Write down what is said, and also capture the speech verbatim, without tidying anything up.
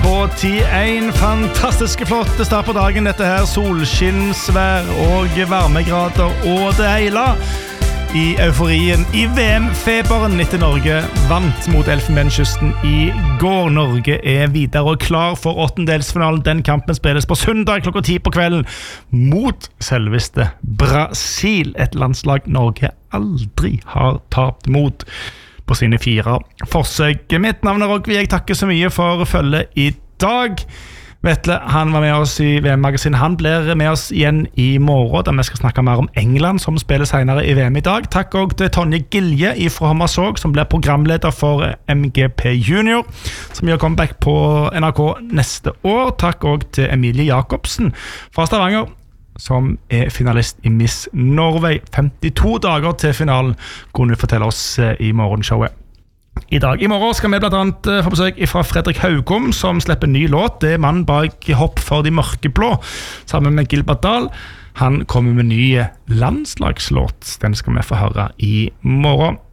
på ti én. Fantastiske flotte start på dagen. Dette her solskinnsvær og varmegrader og det hele. I euforien, i V M-feberen etter Norge vant mot Elfenbenskysten i går. Norge er videre og klar for åttendelsfinalen. Den kampen spilles på søndag klokka ti på kvelden mot selveste Brasil. Et landslag Norge aldri har tapt mot på sine fire forsøk. Mitt navn er Rogvi. Jeg takker så mye for følget i dag. Vetle, han var med oss i V M-magasin. Han blir med oss igjen i morgen, da vi skal snakke mer om England, som spiller senere i V M i dag. Takk også til Tonje Gilje fra Hommersåk, som blir programleder for M G P Junior, som gjør comeback på N R K neste år. Takk også til Emilie Jakobsen fra Stavanger, som er finalist i Miss Norway. femtito dager til finalen, kunne du fortelle oss i morgenshowet. I dag. I morgen skal vi blant annet få besøk fra Fredrik Haugom, som slipper en ny låt. Det er mannen bak Hopp for de mørkeblå, sammen med Gilbert Dahl. Han kommer med en ny landslagslåt. Den skal vi få høre i morgen.